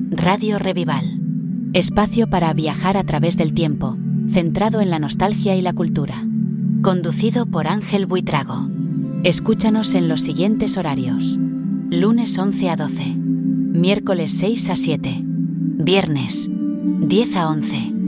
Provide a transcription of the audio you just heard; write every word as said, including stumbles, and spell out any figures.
Radio Revival. Espacio para viajar a través del tiempo, centrado en la nostalgia y la cultura. Conducido por Ángel Buitrago. Escúchanos en los siguientes horarios. Lunes once a doce. Miércoles seis a siete. Viernes diez a once.